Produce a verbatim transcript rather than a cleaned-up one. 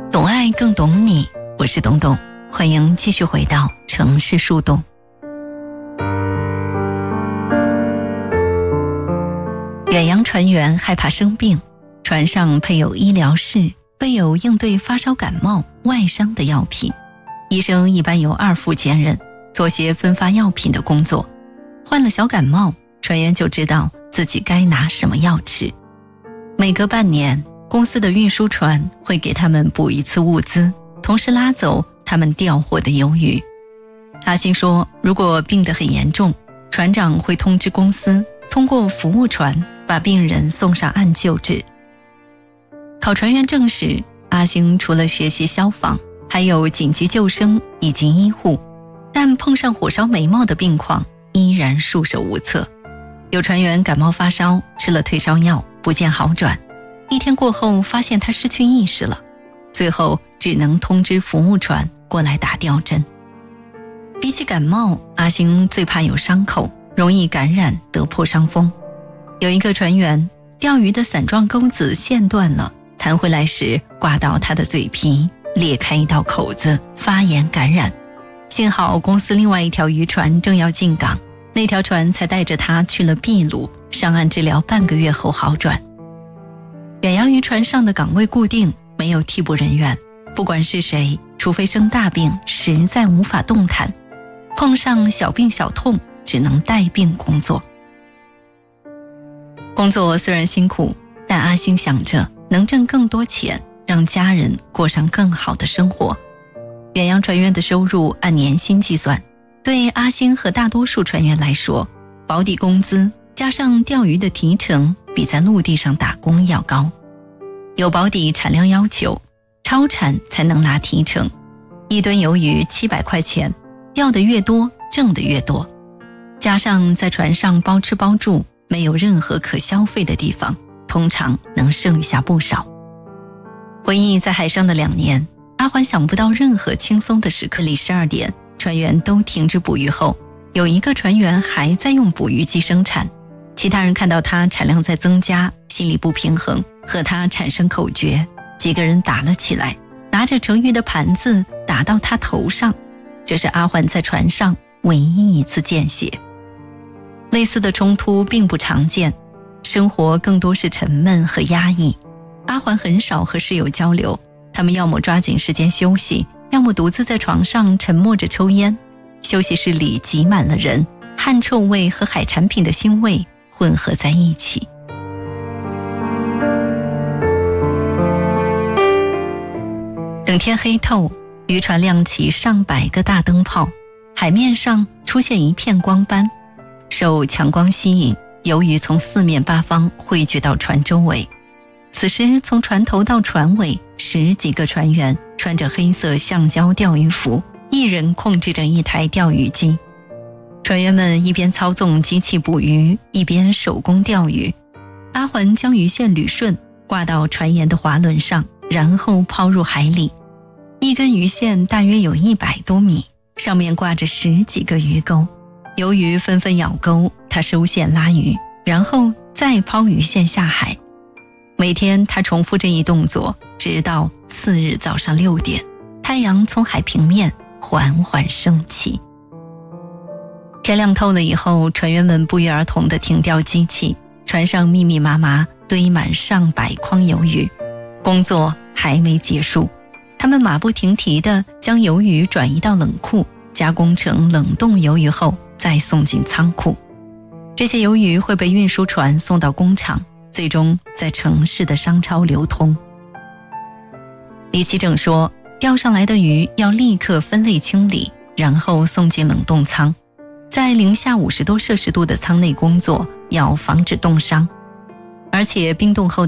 懂爱更懂你，我是董董，欢迎继续回到城市树洞。远洋船员害怕生病，船上配有医疗室，备有应对发烧感冒外伤的药品。医生一般由二副兼任，做些分发药品的工作。患了小感冒，船员就知道自己该拿什么药吃。每隔半年，公司的运输船会给他们补一次物资，同时拉走他们调货的鱿鱼。阿星说，如果病得很严重，船长会通知公司，通过服务船把病人送上岸救治。考船员证时，阿星除了学习消防，还有紧急救生以及医护，但碰上火烧眉毛的病况，依然束手无策。有船员感冒发烧，吃了退烧药，不见好转。一天过后，发现他失去意识了，最后只能通知服务船过来打吊针。比起感冒，阿星最怕有伤口，容易感染得破伤风。有一个船员，钓鱼的伞状钩子线断了，弹回来时挂到他的嘴皮，裂开一道口子，发炎感染。幸好公司另外一条渔船正要进港，那条船才带着他去了秘鲁，上岸治疗半个月后好转。远洋渔船上的岗位固定，没有替补人员，不管是谁，除非生大病，实在无法动弹，碰上小病小痛，只能带病工作。工作虽然辛苦，但阿星想着能挣更多钱，让家人过上更好的生活。远洋船员的收入按年薪计算，对阿星和大多数船员来说，保底工资加上钓鱼的提成比在陆地上打工要高。有保底产量要求，超产才能拿提成。一吨鱿鱼七百块钱，钓得越多挣得越多。加上在船上包吃包住，没有任何可消费的地方，通常能剩下不少。回忆在海上的两年，阿环想不到任何轻松的时刻里。十二点，船员都停止捕鱼后，有一个船员还在用捕鱼机生产。其他人看到他产量在增加，心里不平衡，和他产生口角，几个人打了起来，拿着盛鱼的盘子打到他头上。这是阿环在船上唯一一次见血。类似的冲突并不常见，生活更多是沉闷和压抑。阿环很少和室友交流，他们要么抓紧时间休息，要么独自在床上沉默着抽烟。休息室里挤满了人，汗臭味和海产品的腥味混合在一起。等天黑透，渔船亮起上百个大灯泡，海面上出现一片光斑。受强光吸引，鱿鱼从四面八方汇聚到船周围。此时从船头到船尾，十几个船员穿着黑色橡胶钓鱼服，一人控制着一台钓鱼机。船员们一边操纵机器捕鱼，一边手工钓鱼。阿环将鱼线捋顺，挂到船沿的滑轮上，然后抛入海里。一根鱼线大约有一百多米，上面挂着十几个鱼钩。鱿鱼纷纷咬钩，他收线拉鱼，然后再抛鱼线下海。每天他重复这一动作，直到次日早上六点，太阳从海平面缓缓升起。天亮透了以后，船员们不约而同地停掉机器，船上密密麻麻堆满上百筐鱿鱼。工作还没结束，他们马不停蹄地将鱿鱼转移到冷库，加工成冷冻鱿鱼后再送进仓库。这些鱿鱼会被运输船送到工厂，最终在城市的商超流通。李奇正说，钓上来的鱼要立刻分类清理，然后送进冷冻仓。在零下五十多摄氏度的舱内工作，要防止冻伤，而且冰冻后的